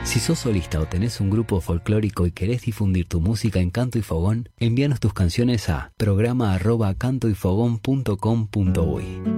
Si sos solista o tenés un grupo folclórico y querés difundir tu música en Canto y Fogón, envíanos tus canciones a programa@cantoyfogón.com.uy.